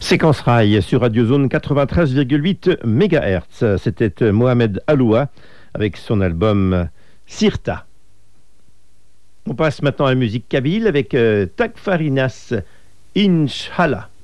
Séquence Rail sur Radio Zone 93,8 MHz. C'était Mohamed Aloua avec son album Sirta. On passe maintenant à la musique kabyle avec Takfarinas Inch'Allah.